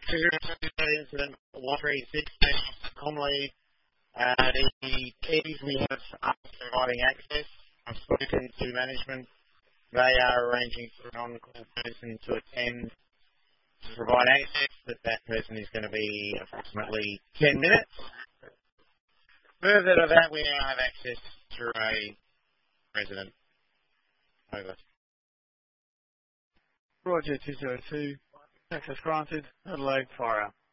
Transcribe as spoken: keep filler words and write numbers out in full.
that incident, one three six, Comley. Uh, the keys we have after providing access. I've spoken to management. They are arranging for an on-call person to attend to provide access, but that person is going to be approximately ten minutes. Further to that, we now have access through a resident. Over. Roger two zero two. Access granted. Adelaide, fire.